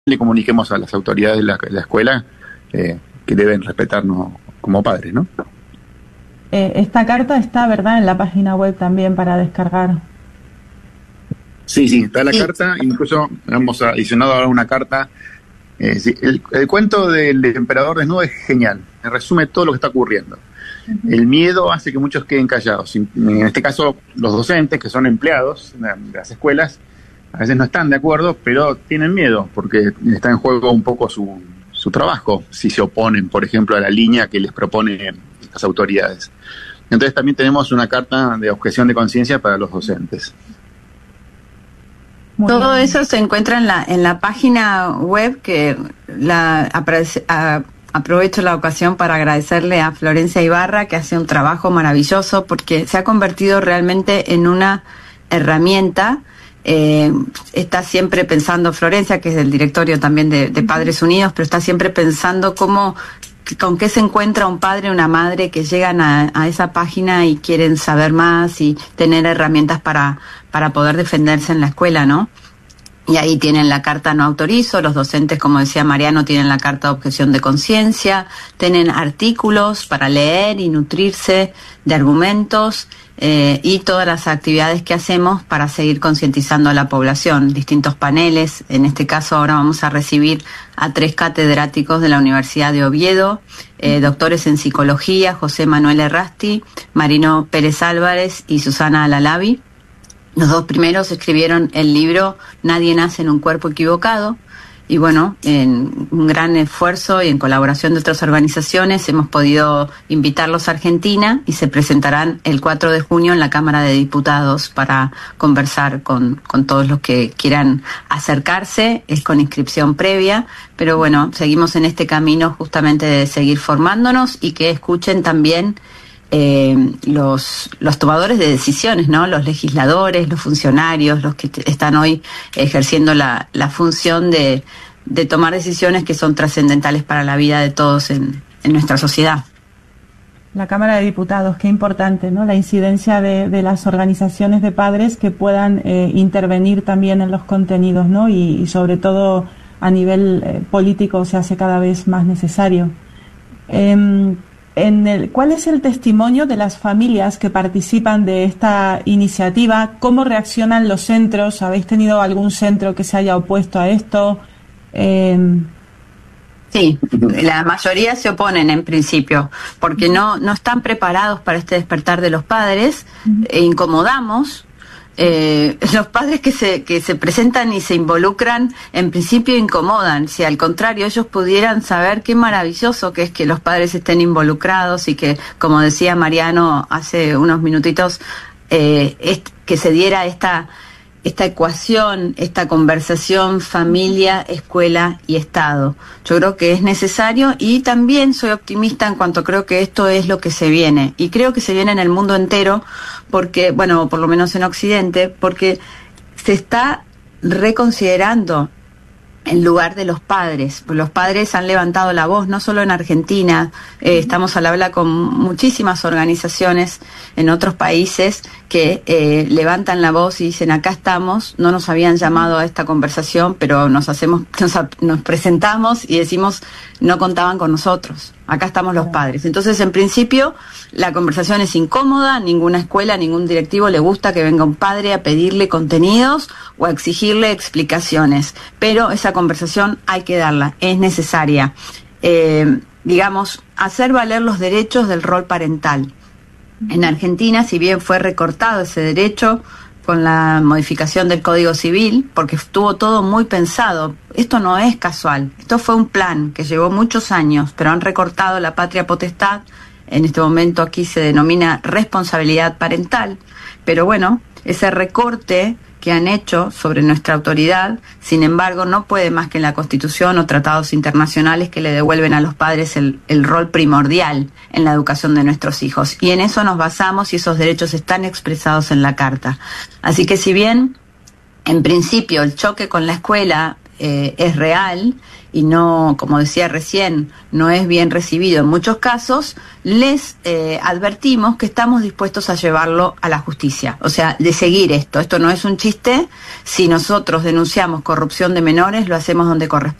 le comuniquemos a las autoridades de la escuela que deben respetarnos como padres, ¿no? Esta carta está, ¿verdad?, en la página web también para descargar. Sí, está la carta, incluso hemos adicionado ahora una carta. El cuento del emperador desnudo es genial, resume todo lo que está ocurriendo. Uh-huh. El miedo hace que muchos queden callados. En este caso, los docentes, que son empleados de las escuelas, a veces no están de acuerdo, pero tienen miedo porque está en juego un poco su trabajo, si se oponen, por ejemplo, a la línea que les proponen las autoridades. Entonces también tenemos una carta de objeción de conciencia para los docentes. Todo eso se encuentra en la página web, que aprovecho la ocasión para agradecerle a Florencia Ibarra, que hace un trabajo maravilloso, porque se ha convertido realmente en una herramienta. Está siempre pensando Florencia, que es del directorio también de Padres Unidos, pero está siempre pensando con qué se encuentra un padre o una madre que llegan a esa página y quieren saber más y tener herramientas para poder defenderse en la escuela, ¿no? Y ahí tienen la carta no autorizo, los docentes, como decía Mariano, tienen la carta de objeción de conciencia, tienen artículos para leer y nutrirse de argumentos, y todas las actividades que hacemos para seguir concientizando a la población, distintos paneles. En este caso ahora vamos a recibir a 3 catedráticos de la Universidad de Oviedo, doctores en psicología, José Manuel Errasti, Marino Pérez Álvarez y Susana Alalabi. Los 2 primeros escribieron el libro Nadie nace en un cuerpo equivocado, y bueno, en un gran esfuerzo y en colaboración de otras organizaciones hemos podido invitarlos a Argentina y se presentarán el 4 de junio en la Cámara de Diputados para conversar con todos los que quieran acercarse. Es con inscripción previa, pero bueno, seguimos en este camino justamente de seguir formándonos y que escuchen también los tomadores de decisiones, ¿no? Los legisladores, los funcionarios, los que están hoy ejerciendo la función de tomar decisiones que son trascendentales para la vida de todos en nuestra sociedad. La Cámara de Diputados, qué importante, ¿no? La incidencia de las organizaciones de padres que puedan intervenir también en los contenidos, ¿no? Y sobre todo a nivel político se hace cada vez más necesario. ¿Cuál es el testimonio de las familias que participan de esta iniciativa? ¿Cómo reaccionan los centros? ¿Habéis tenido algún centro que se haya opuesto a esto? Sí, la mayoría se oponen en principio, porque no están preparados para este despertar de los padres. Incomodamos. Los padres que se presentan y se involucran, en principio incomodan. Si al contrario ellos pudieran saber qué maravilloso que es que los padres estén involucrados y que, como decía Mariano hace unos minutitos, que se diera esta ecuación, esta conversación familia, escuela y Estado. Yo creo que es necesario, y también soy optimista en cuanto creo que esto es lo que se viene, y creo que se viene en el mundo entero, porque, bueno, por lo menos en Occidente, porque se está reconsiderando el lugar de los padres. Los padres han levantado la voz, no solo en Argentina, estamos al habla con muchísimas organizaciones en otros países que levantan la voz y dicen, acá estamos, no nos habían llamado a esta conversación, pero nos presentamos y decimos, no contaban con nosotros, acá estamos los padres. Entonces, en principio, la conversación es incómoda, ninguna escuela, ningún directivo le gusta que venga un padre a pedirle contenidos o a exigirle explicaciones, pero esa conversación hay que darla, es necesaria. Digamos, hacer valer los derechos del rol parental. En Argentina, si bien fue recortado ese derecho con la modificación del Código Civil, porque estuvo todo muy pensado, esto no es casual, esto fue un plan que llevó muchos años, pero han recortado la patria potestad. En este momento aquí se denomina responsabilidad parental, pero bueno, ese recorte que han hecho sobre nuestra autoridad, sin embargo, no puede más que en la Constitución o tratados internacionales que le devuelven a los padres el rol primordial en la educación de nuestros hijos. Y en eso nos basamos y esos derechos están expresados en la Carta. Así que si bien, en principio, el choque con la escuela es real y no, como decía recién, no es bien recibido en muchos casos, les advertimos que estamos dispuestos a llevarlo a la justicia. O sea, de seguir esto no es un chiste. Si nosotros denunciamos corrupción de menores, lo hacemos donde corresponde.